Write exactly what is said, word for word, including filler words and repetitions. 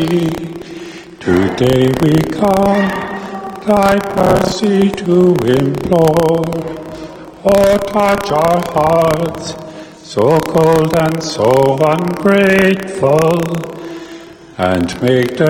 Today we come thy mercy to implore. Oh, touch our hearts, so cold and so ungrateful, and make the